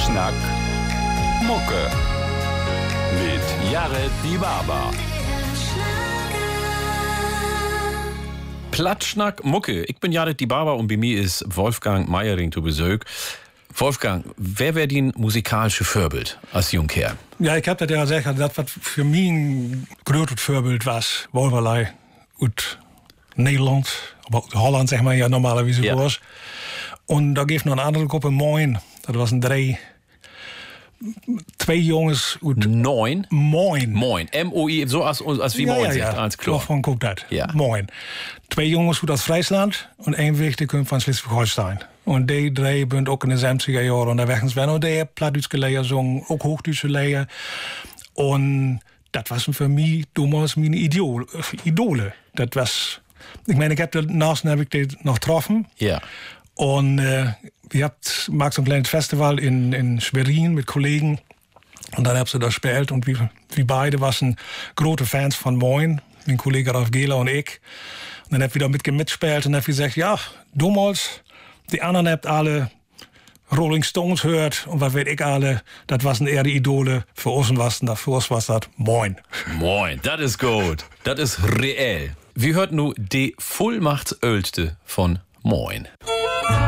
Platschnack Mucke mit Jared Die Baba. Platschnack Mucke. Ich bin Jared Die Baba und bei mir ist Wolfgang Meiering zu Besuch. Wolfgang, wer wäre dein musikalische Vorbild als Jungkerl? Ja, ich habe das ja gesagt, das was für mich ein großes Vorbild war, Wolverlei aus Nederland, aber Holland zeg maar ja normalerweise Ja. was. Und da gibt noch eine andere Gruppe, Moin. Das waren twee jongens uit Moin. Moin. M-O-I, so als wie Moin sagt, als klar. Davon kommt das. Ja. Moin. Twee jongens uit Friesland und ein wichtig kommt von Schleswig-Holstein. Und die drei sind auch in den 70er Jahren unterwegs. Und die haben Plattdeutsch gelehrt, auch Hochdeutsch gelehrt. Und das war für mich damals meine Idole. Das was, ich meine, ich habe danach die noch getroffen. Ja. Und ihr macht so ein kleines Festival in Schwerin mit Kollegen. Und dann habt ihr da gespielt. Und wir beide waren große Fans von Moin. Mein Kollege Ralf Gehler und ich. Und dann habt wir da mitgespielt und habt gesagt, ja, damals, die anderen habt alle Rolling Stones gehört. Und was weiß ich alle, das waren eher die Idole. Für uns was das Moin. Moin, das ist gut. Das ist reell. Wir hörten nur die Vollmachtsölste von Moin.